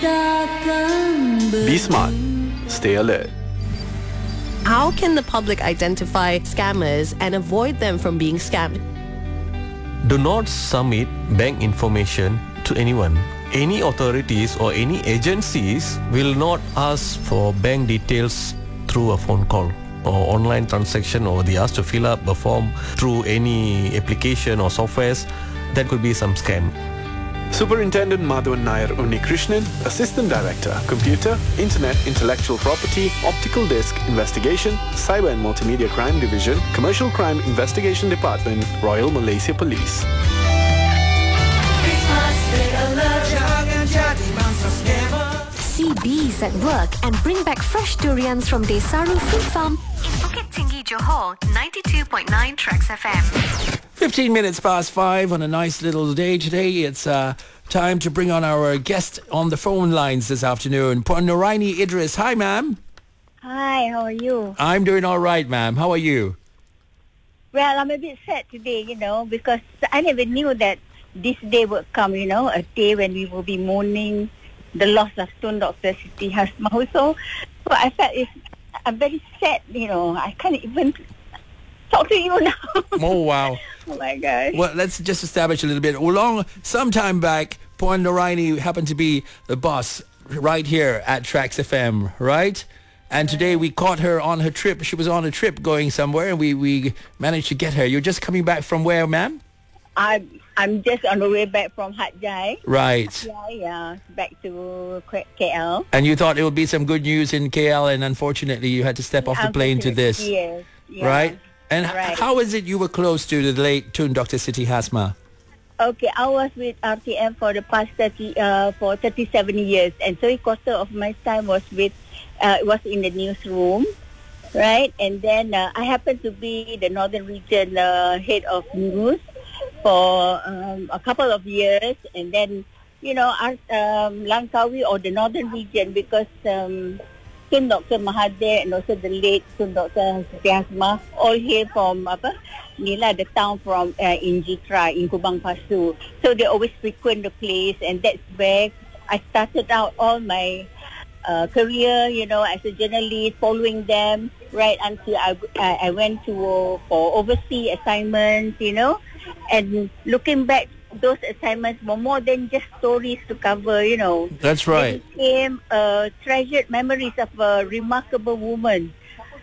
Be smart. Stay alert. How can the public identify scammers and avoid them from being scammed? Do not submit bank information to anyone. Any authorities or any agencies will not ask for bank details through a phone call or online transaction, or they ask to fill up a form through any application or softwares. That could be some scam. Superintendent Madhavan Nair Unnikrishnan, Assistant Director, Computer, Internet, Intellectual Property, Optical Disc Investigation, Cyber and Multimedia Crime Division, Commercial Crime Investigation Department, Royal Malaysia Police. See bees at work and bring back fresh durians from Desaru Fruit Farm in Bukit Tinggi, Johor, 92.9 Trax FM. 15 minutes past 5 on a nice little day today. It's time to bring on our guest on the phone lines this afternoon, Puan Noraini Idris. Hi, ma'am. Hi, how are you? I'm doing all right, ma'am. How are you? Well, I'm a bit sad today, because I never knew that this day would come, a day when we will be mourning the loss of Tun Dr. Siti Hasmah. So I felt I'm very sad, I can't even talk to you now. Oh, wow. Oh, my gosh. Well, let's just establish a little bit. Some time back, Puan Noraini happened to be the boss right here at Trax FM, right? And today we caught her on her trip. She was on a trip going somewhere, and we managed to get her. You're just coming back from where, ma'am? I'm just on the way back from Hat Jai. Right. Yeah, back to KL. And you thought it would be some good news in KL, and unfortunately you had to step off the plane to this. Yes. Yeah. Right? And right. How is it you were close to the late Tun Dr. Siti Hasmah? Okay, I was with RTM for the past 37 years, and 3/4 of my time was was in the newsroom, right? And then I happened to be the Northern Region head of news for a couple of years, and then Langkawi or the Northern Region, because Tun Dr. Mahathir and also the late Tun Dr. Siti Hasmah all hail from the town from Injitra in Kubang Pasu. So they always frequent the place, and that's where I started out all my career, as a journalist, following them right until I went to for overseas assignments, and looking back, those assignments were more than just stories to cover, That's right. They became treasured memories of a remarkable woman,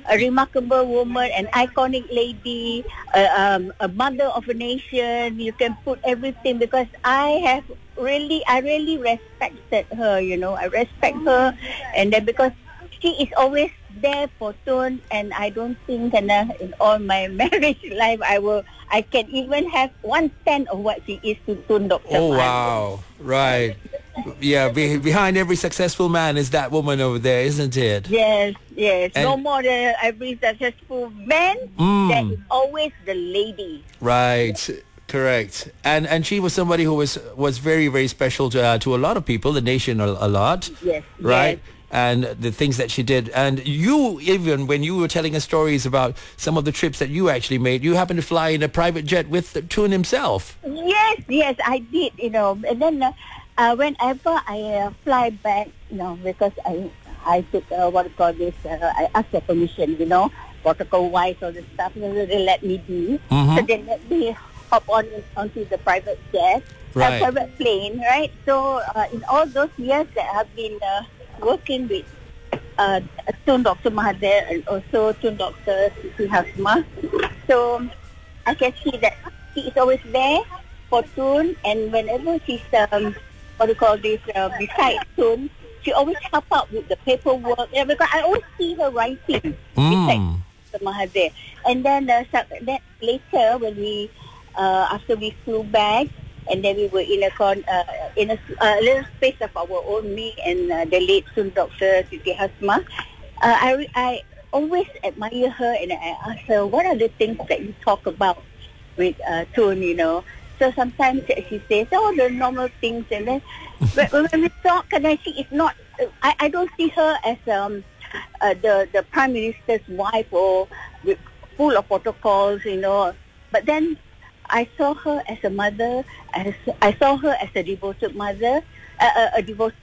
an iconic lady, a mother of a nation. You can put everything, because I really respected her, I respect her, and then because she is always there for Tun, and I don't think in all my marriage life I can even have 1/10 of what she is to Tun Dr. Oh, Mahathir. wow. Right. Yeah, behind every successful man is that woman over there, isn't it? Yes. And no more than every successful man. There is always the lady. Right. Correct. And she was somebody who was very, very special to a lot of people, the nation a lot. Yes. Right. Yes. And the things that she did. And you, even when you were telling us stories about some of the trips that you actually made, you happened to fly in a private jet with Tun himself. Yes, I did, And then whenever I fly back, because I took, I asked for permission, protocol-wise, all the stuff, they let me do. Mm-hmm. So they let me hop onto the private jet, Right. private plane, right? So in all those years that I've been working with Tun Dr. Mahathir and also Tun Dr. Siti Hasmah, so I can see that she is always there for Tun, and whenever she's beside Tun, she always help out with the paperwork, because I always see her writing beside Dr. Mahathir. And then that later, when we after we flew back, and then we were in a little space of our own, me and the late Tun Dr. Siti Hasmah. I always admire her, and I ask her, what are the things that you talk about with Tun, So sometimes she says, the normal things, and then when we talk, and then she is not, I don't see her as the Prime Minister's wife or full of protocols, But then I saw her as a mother. I saw her as a devoted mother, a devoted